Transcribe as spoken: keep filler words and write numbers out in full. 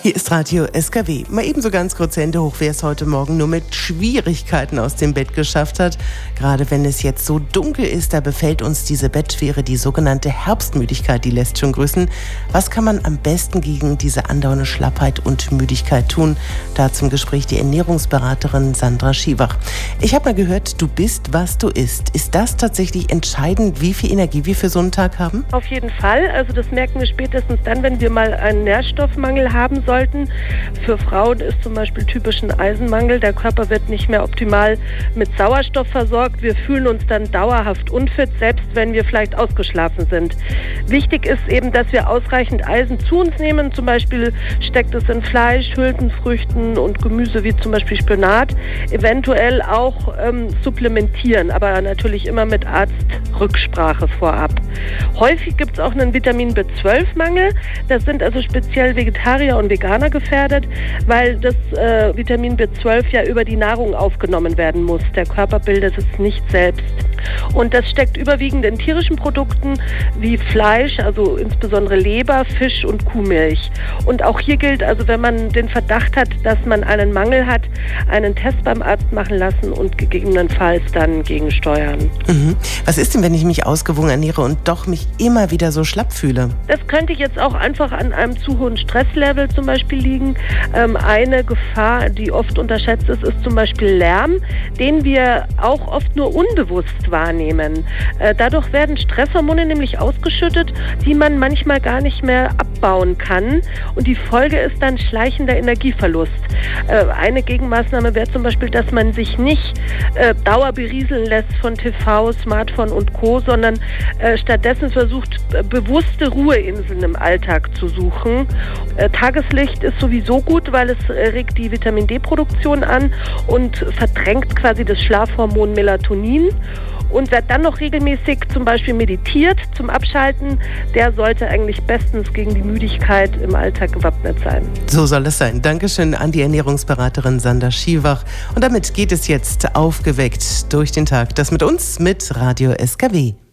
Hier ist Radio S K W. Mal eben so ganz kurz Hände hoch, wer es heute Morgen nur mit Schwierigkeiten aus dem Bett geschafft hat. Gerade wenn es jetzt so dunkel ist, da befällt uns diese Bettschwere, die sogenannte Herbstmüdigkeit, die lässt schon grüßen. Was kann man am besten gegen diese andauernde Schlappheit und Müdigkeit tun? Da zum Gespräch die Ernährungsberaterin Sandra Schiewach. Ich habe mal gehört, du bist, was du isst. Ist das tatsächlich entscheidend, wie viel Energie wir für so einen Tag haben? Auf jeden Fall. Also das merken wir spätestens dann, wenn wir mal einen Nährstoffmangel haben sollten. Für Frauen ist zum Beispiel typisch ein Eisenmangel. Der Körper wird nicht mehr optimal mit Sauerstoff versorgt. Wir fühlen uns dann dauerhaft unfit, selbst wenn wir vielleicht ausgeschlafen sind. Wichtig ist eben, dass wir ausreichend Eisen zu uns nehmen. Zum Beispiel steckt es in Fleisch, Hülsenfrüchten und Gemüse wie zum Beispiel Spinat. Eventuell auch ähm, supplementieren, aber natürlich immer mit Arztrücksprache vorab. Häufig gibt es auch einen Vitamin B zwölf Mangel. Das sind also speziell Vegetarier und Veganer gefährdet, weil das äh, Vitamin B zwölf ja über die Nahrung aufgenommen werden muss. Der Körper bildet es nicht selbst. Und das steckt überwiegend in tierischen Produkten wie Fleisch, also insbesondere Leber, Fisch und Kuhmilch. Und auch hier gilt also, wenn man den Verdacht hat, dass man einen Mangel hat, einen Test beim Arzt machen lassen und gegebenenfalls dann gegensteuern. Mhm. Was ist denn, wenn ich mich ausgewogen ernähre und doch mich immer wieder so schlapp fühle? Das könnte jetzt auch einfach an einem zu hohen Stresslevel zum Beispiel liegen. Ähm, eine Gefahr, die oft unterschätzt ist, ist zum Beispiel Lärm, den wir auch oft nur unbewusst wahrnehmen. Äh, dadurch werden Stresshormone nämlich ausgeschüttet, die man manchmal gar nicht mehr abbauen kann. Und die Folge ist dann schleichender Energieverlust. Äh, eine Gegenmaßnahme wäre zum Beispiel, dass man sich nicht äh, dauerberieseln lässt von T V, Smartphone und Co., sondern äh, stattdessen versucht, äh, bewusste Ruheinseln im Alltag zu suchen. Äh, Tageslicht ist sowieso gut, weil es äh, regt die Vitamin D-Produktion an und verdrängt quasi das Schlafhormon Melatonin. Und wer dann noch regelmäßig zum Beispiel meditiert zum Abschalten, der sollte eigentlich bestens gegen die Müdigkeit im Alltag gewappnet sein. So soll es sein. Dankeschön an die Ernährungsberaterin Sandra Schiewach. Und damit geht es jetzt aufgeweckt durch den Tag. Das mit uns, mit Radio S K W.